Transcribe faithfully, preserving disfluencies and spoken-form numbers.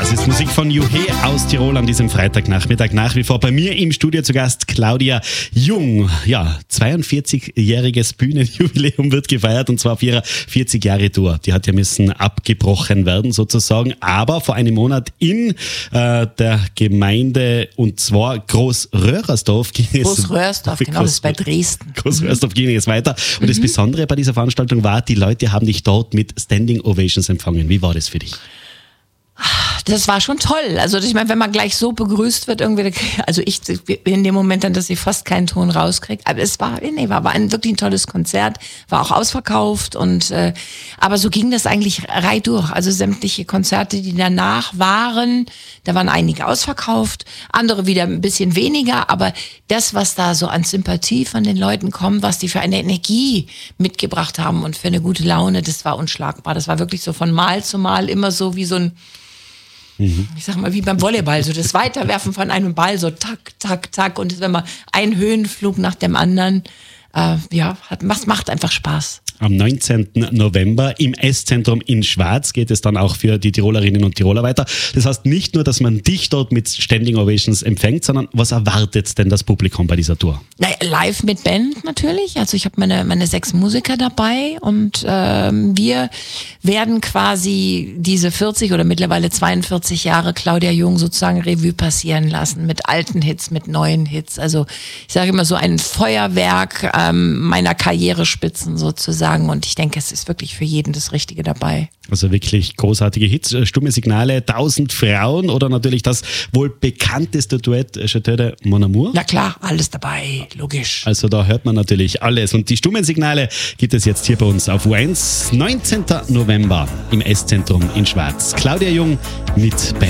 Das ist Musik von Juhe aus Tirol an diesem Freitagnachmittag. Nach wie vor bei mir im Studio zu Gast Claudia Jung. Ja, zweiundvierzigjähriges Bühnenjubiläum wird gefeiert und zwar auf ihrer vierzig Jahre Tour. Die hat ja müssen abgebrochen werden sozusagen, aber vor einem Monat in äh, der Gemeinde und zwar Großröhrersdorf ging es. Großröhrersdorf, genau, das ist bei Dresden. Großröhrersdorf ging es weiter. Und mhm. das Besondere bei dieser Veranstaltung war, die Leute haben dich dort mit Standing Ovations empfangen. Wie war das für dich? Das war schon toll. Also ich meine, wenn man gleich so begrüßt wird, irgendwie, also ich in dem Moment dann, dass ich fast keinen Ton rauskriege. Aber es war, nee, war, war ein wirklich ein tolles Konzert, war auch ausverkauft und äh, aber so ging das eigentlich rei durch. Also sämtliche Konzerte, die danach waren, da waren einige ausverkauft, andere wieder ein bisschen weniger. Aber das, was da so an Sympathie von den Leuten kommt, was die für eine Energie mitgebracht haben und für eine gute Laune, das war unschlagbar. Das war wirklich so von Mal zu Mal immer so wie so ein Ich sag mal, wie beim Volleyball, so das Weiterwerfen von einem Ball, so tak, tak, tak. Und wenn man einen Höhenflug nach dem anderen, äh, ja, hat, macht, macht einfach Spaß. Am neunzehnten November im Esszentrum in Schwarz geht es dann auch für die Tirolerinnen und Tiroler weiter. Das heißt nicht nur, dass man dich dort mit Standing Ovations empfängt, sondern was erwartet denn das Publikum bei dieser Tour? Naja, live mit Band natürlich. Also ich habe meine, meine sechs Musiker dabei und ähm, wir werden quasi diese vierzig oder mittlerweile zweiundvierzig Jahre Claudia Jung sozusagen Revue passieren lassen mit alten Hits, mit neuen Hits. Also ich sage immer so ein Feuerwerk ähm, meiner Karrierespitzen sozusagen. Und ich denke, es ist wirklich für jeden das Richtige dabei. Also wirklich großartige Hits, stumme Signale, tausend Frauen oder natürlich das wohl bekannteste Duett, Chateau de Mon Amour. Na klar, alles dabei, logisch. Also da hört man natürlich alles. Und die stummen Signale gibt es jetzt hier bei uns auf U eins. neunzehnten November im Esszentrum in Schwarz. Claudia Jung mit Band.